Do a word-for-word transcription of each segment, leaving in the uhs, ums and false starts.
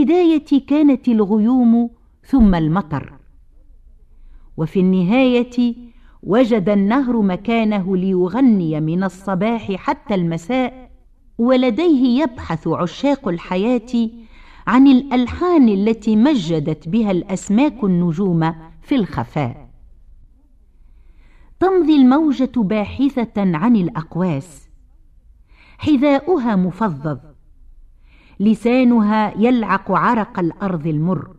البداية كانت الغيوم ثم المطر، وفي النهاية وجد النهر مكانه ليغني من الصباح حتى المساء. ولديه يبحث عشاق الحياة عن الألحان التي مجدت بها الأسماك النجوم في الخفاء. تمضي الموجة باحثة عن الأقواس، حذاؤها مفضض، لسانها يلعق عرق الأرض المر.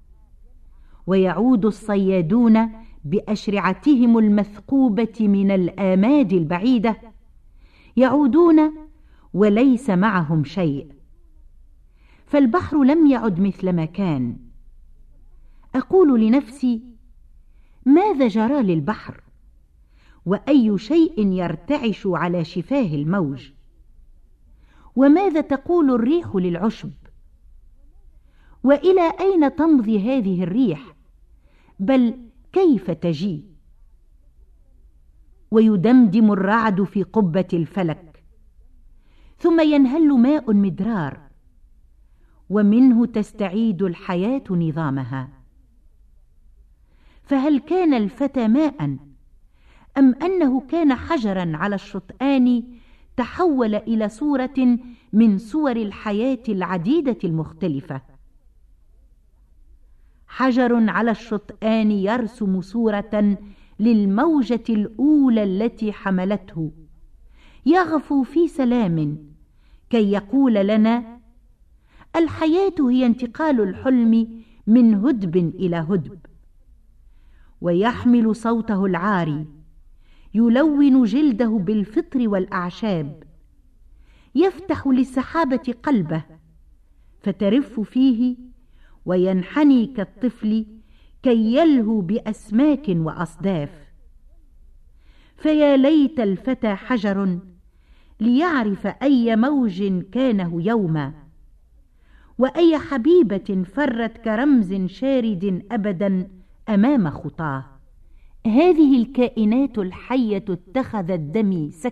ويعود الصيادون بأشرعتهم المثقوبة من الآماد البعيدة، يعودون وليس معهم شيء، فالبحر لم يعد مثل ما كان. أقول لنفسي: ماذا جرى للبحر؟ وأي شيء يرتعش على شفاه الموج؟ وماذا تقول الريح للعشب؟ وإلى أين تمضي هذه الريح؟ بل كيف تجي؟ ويدمدم الرعد في قبة الفلك، ثم ينهل ماء مدرار، ومنه تستعيد الحياة نظامها. فهل كان الفتى ماء، أم أنه كان حجرا على الشطآن تحول إلى صورة من صور الحياة العديدة المختلفة؟ حجر على الشطآن يرسم صورة للموجة الأولى التي حملته، يغفو في سلام كي يقول لنا: الحياة هي انتقال الحلم من هدب إلى هدب. ويحمل صوته العاري، يلون جلده بالفطر والأعشاب، يفتح للسحابة قلبه فترف فيه، وينحني كالطفل كي يلهو بأسماك وأصداف. فيا ليت الفتى حجر ليعرف أي موج كانه يوما، وأي حبيبة فرت كرمز شارد أبدا أمام خطاه. هذه الكائنات الحية اتخذت دمي